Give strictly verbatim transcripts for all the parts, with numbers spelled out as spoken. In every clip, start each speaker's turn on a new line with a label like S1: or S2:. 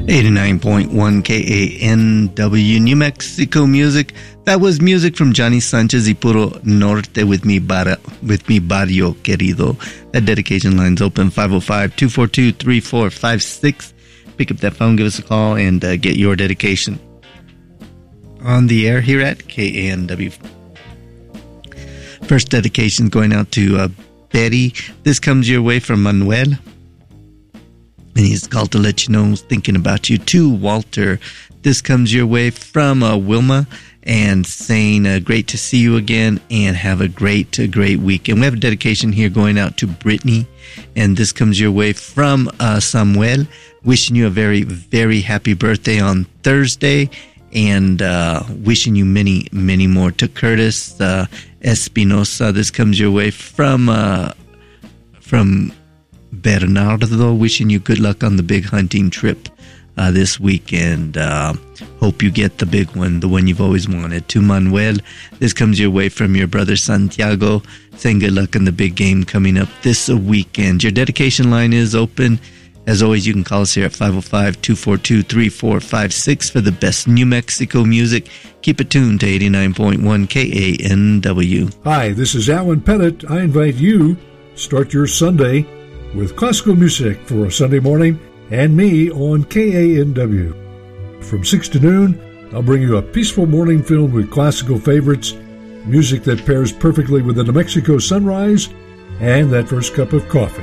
S1: eighty-nine point one K A N W, New Mexico music. That was music from Johnny Sanchez y Puro Norte with mi, bar- with mi barrio querido. That dedication line's open, five oh five, two four two, three four five six. Pick up that phone, give us a call, and uh, get your dedication on the air here at K A N W. First dedication going out to uh, Betty. This comes your way from Manuel. And he's called to let you know he's thinking about you. To Walter, this comes your way from uh, Wilma and saying uh, great to see you again and have a great, uh, great week. And we have a dedication here going out to Brittany. And this comes your way from uh, Samuel, wishing you a very, very happy birthday on Thursday and uh, wishing you many, many more. To Curtis uh, Espinosa, this comes your way from uh, from Bernardo, wishing you good luck on the big hunting trip uh, this weekend. Uh, hope you get the big one, the one you've always wanted. To Manuel, this comes your way from your brother Santiago, saying good luck on the big game coming up this weekend. Your dedication line is open. As always, you can call us here at five oh five, two four two, three four five six for the best New Mexico music. Keep it tuned to eighty-nine point one K A N W.
S2: Hi, this is Alan Pettit. I invite you to start your Sunday with classical music for a Sunday morning and me on K A N W. From six to noon, I'll bring you a peaceful morning filled with classical favorites, music that pairs perfectly with the New Mexico sunrise and that first cup of coffee.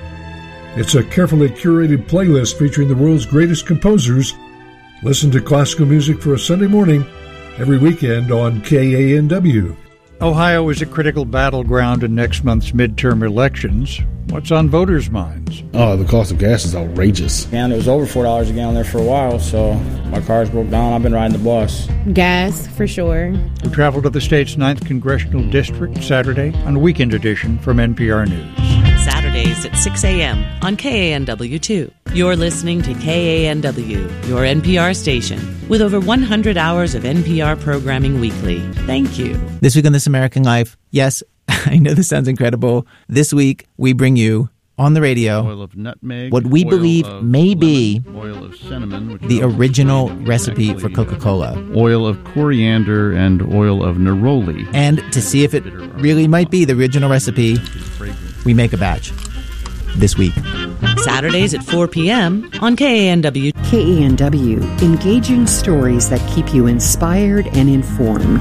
S2: It's a carefully curated playlist featuring the world's greatest composers. Listen to classical music for a Sunday morning every weekend on K A N W.
S3: Ohio is a critical battleground in next month's midterm elections. What's on voters' minds?
S4: Oh, the cost of gas is outrageous.
S5: And it was over four dollars a gallon there for a while, so my car's broke down. I've been riding the bus.
S6: Gas, for sure.
S3: We travel to the state's ninth Congressional District Saturday on a weekend edition from N P R News.
S7: Saturdays at six a.m. on K A N W two. You're listening to K A N W, your N P R station, with over one hundred hours of N P R programming weekly. Thank you.
S8: This week on This American Life, yes, I know this sounds incredible. This week, we bring you on the radio
S9: oil of nutmeg,
S8: what we believe may
S9: lemon,
S8: be
S9: oil of cinnamon,
S8: the original recipe for Coca-Cola.
S9: Oil of coriander and oil of neroli.
S8: And to see if it really might be the original recipe, we make a batch this week.
S7: Saturdays at four p.m. on K A N W.
S10: K A N W, engaging stories that keep you inspired and informed.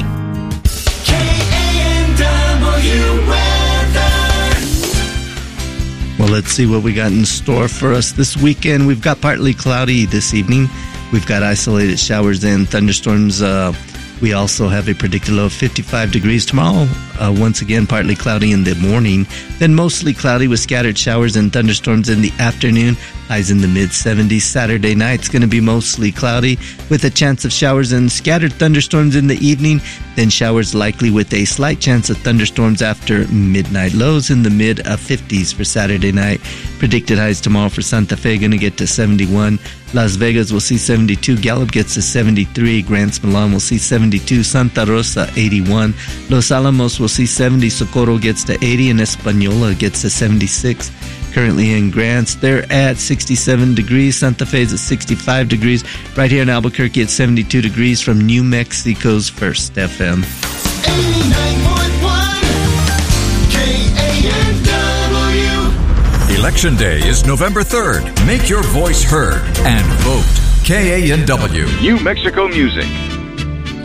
S1: Well, let's see what we got in store for us this weekend. We've got partly cloudy this evening. We've got isolated showers and thunderstorms. Uh, we also have a predicted low of fifty-five degrees tomorrow. Uh, once again, partly cloudy in the morning. Then mostly cloudy with scattered showers and thunderstorms in the afternoon. Highs in the mid-seventies. Saturday night's going to be mostly cloudy with a chance of showers and scattered thunderstorms in the evening. Then showers likely with a slight chance of thunderstorms after midnight. Lows in the mid-fifties for Saturday night. Predicted highs tomorrow for Santa Fe going to get to seventy-one. Las Vegas will see seventy-two. Gallup gets to seventy-three. Grants Milan will see seventy-two. Santa Rosa, eighty-one. Los Alamos will see seventy. Socorro gets to eighty. And Española gets to seventy-six. Currently in Grants, they're at sixty-seven degrees. Santa Fe's at sixty-five degrees. Right here in Albuquerque at seventy-two degrees from New Mexico's First F M.
S11: eighty-nine point one K A N W.
S12: Election Day is November third. Make your voice heard and vote. K A N W.
S13: New Mexico music.